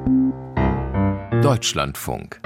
Deutschlandfunk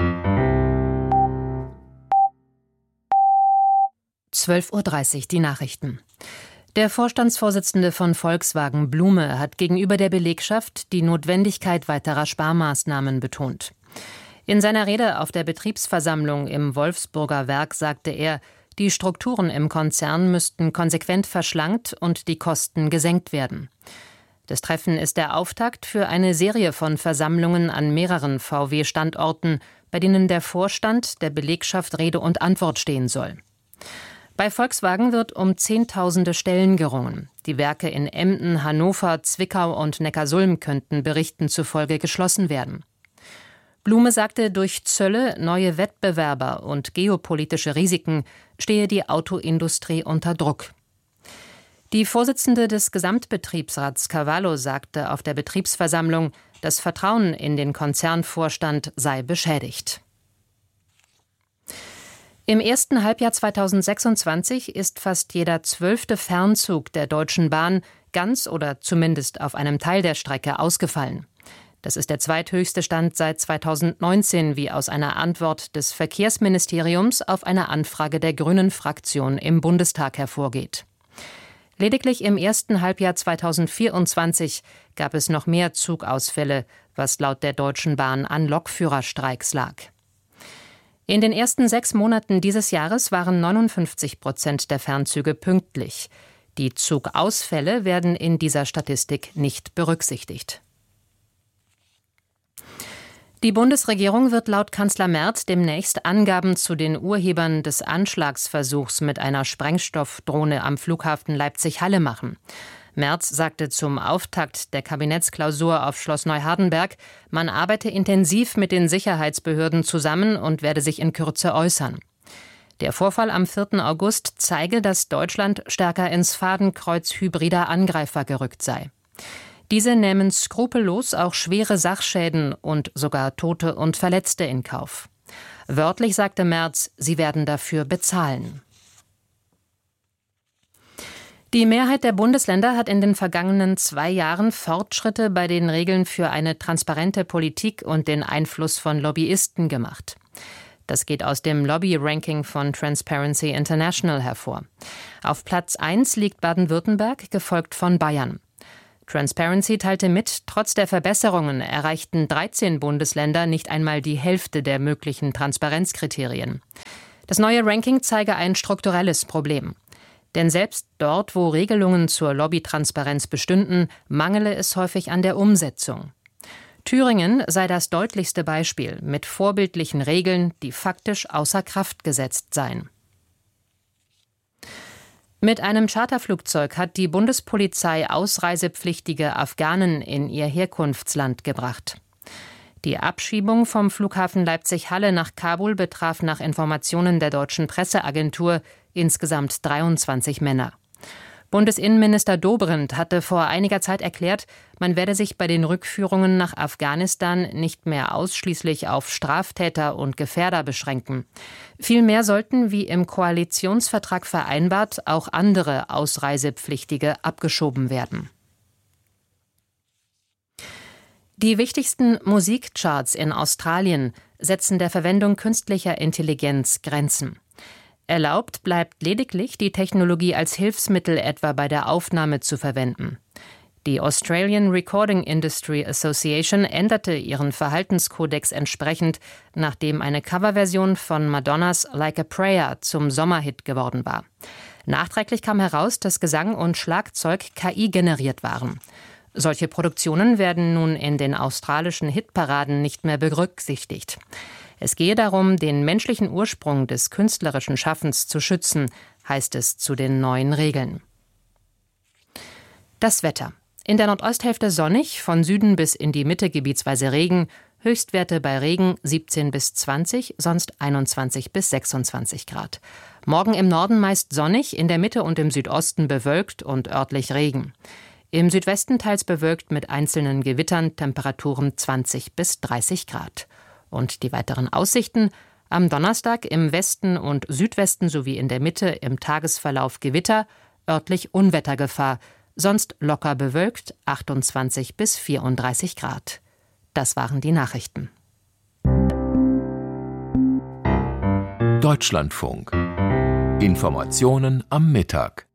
12:30 Uhr, die Nachrichten. Der Vorstandsvorsitzende von Volkswagen, Blume, hat gegenüber der Belegschaft die Notwendigkeit weiterer Sparmaßnahmen betont. In seiner Rede auf der Betriebsversammlung im Wolfsburger Werk sagte er, die Strukturen im Konzern müssten konsequent verschlankt und die Kosten gesenkt werden. Das Treffen ist der Auftakt für eine Serie von Versammlungen an mehreren VW-Standorten, bei denen der Vorstand der Belegschaft Rede und Antwort stehen soll. Bei Volkswagen wird um Zehntausende Stellen gerungen. Die Werke in Emden, Hannover, Zwickau und Neckarsulm könnten Berichten zufolge geschlossen werden. Blume sagte, durch Zölle, neue Wettbewerber und geopolitische Risiken stehe die Autoindustrie unter Druck. Die Vorsitzende des Gesamtbetriebsrats Cavallo sagte auf der Betriebsversammlung, das Vertrauen in den Konzernvorstand sei beschädigt. Im ersten Halbjahr 2026 ist fast jeder 12. Fernzug der Deutschen Bahn ganz oder zumindest auf einem Teil der Strecke ausgefallen. Das ist der zweithöchste Stand seit 2019, wie aus einer Antwort des Verkehrsministeriums auf eine Anfrage der Grünen-Fraktion im Bundestag hervorgeht. Lediglich im ersten Halbjahr 2024 gab es noch mehr Zugausfälle, was laut der Deutschen Bahn an Lokführerstreiks lag. In den ersten 6 Monaten dieses Jahres waren 59% der Fernzüge pünktlich. Die Zugausfälle werden in dieser Statistik nicht berücksichtigt. Die Bundesregierung wird laut Kanzler Merz demnächst Angaben zu den Urhebern des Anschlagsversuchs mit einer Sprengstoffdrohne am Flughafen Leipzig-Halle machen. Merz sagte zum Auftakt der Kabinettsklausur auf Schloss Neuhardenberg, man arbeite intensiv mit den Sicherheitsbehörden zusammen und werde sich in Kürze äußern. Der Vorfall am 4. August zeige, dass Deutschland stärker ins Fadenkreuz hybrider Angreifer gerückt sei. Diese nehmen skrupellos auch schwere Sachschäden und sogar Tote und Verletzte in Kauf. Wörtlich sagte Merz, sie werden dafür bezahlen. Die Mehrheit der Bundesländer hat in den vergangenen 2 Jahren Fortschritte bei den Regeln für eine transparente Politik und den Einfluss von Lobbyisten gemacht. Das geht aus dem Lobby-Ranking von Transparency International hervor. Auf Platz 1 liegt Baden-Württemberg, gefolgt von Bayern. Transparency teilte mit, trotz der Verbesserungen erreichten 13 Bundesländer nicht einmal die Hälfte der möglichen Transparenzkriterien. Das neue Ranking zeige ein strukturelles Problem. Denn selbst dort, wo Regelungen zur Lobbytransparenz bestünden, mangele es häufig an der Umsetzung. Thüringen sei das deutlichste Beispiel mit vorbildlichen Regeln, die faktisch außer Kraft gesetzt seien. Mit einem Charterflugzeug hat die Bundespolizei ausreisepflichtige Afghanen in ihr Herkunftsland gebracht. Die Abschiebung vom Flughafen Leipzig-Halle nach Kabul betraf nach Informationen der deutschen Presseagentur insgesamt 23 Männer. Bundesinnenminister Dobrindt hatte vor einiger Zeit erklärt, man werde sich bei den Rückführungen nach Afghanistan nicht mehr ausschließlich auf Straftäter und Gefährder beschränken. Vielmehr sollten, wie im Koalitionsvertrag vereinbart, auch andere Ausreisepflichtige abgeschoben werden. Die wichtigsten Musikcharts in Australien setzen der Verwendung künstlicher Intelligenz Grenzen. Erlaubt bleibt lediglich, die Technologie als Hilfsmittel etwa bei der Aufnahme zu verwenden. Die Australian Recording Industry Association änderte ihren Verhaltenskodex entsprechend, nachdem eine Coverversion von Madonnas Like a Prayer zum Sommerhit geworden war. Nachträglich kam heraus, dass Gesang und Schlagzeug KI generiert waren. Solche Produktionen werden nun in den australischen Hitparaden nicht mehr berücksichtigt. Es gehe darum, den menschlichen Ursprung des künstlerischen Schaffens zu schützen, heißt es zu den neuen Regeln. Das Wetter. In der Nordosthälfte sonnig, von Süden bis in die Mitte gebietsweise Regen, Höchstwerte bei Regen 17 bis 20, sonst 21 bis 26 Grad. Morgen im Norden meist sonnig, in der Mitte und im Südosten bewölkt und örtlich Regen. Im Südwesten teils bewölkt mit einzelnen Gewittern, Temperaturen 20 bis 30 Grad. Und die weiteren Aussichten: am Donnerstag im Westen und Südwesten sowie in der Mitte im Tagesverlauf Gewitter, örtlich Unwettergefahr, sonst locker bewölkt 28 bis 34 Grad. Das waren die Nachrichten. Deutschlandfunk. Informationen am Mittag.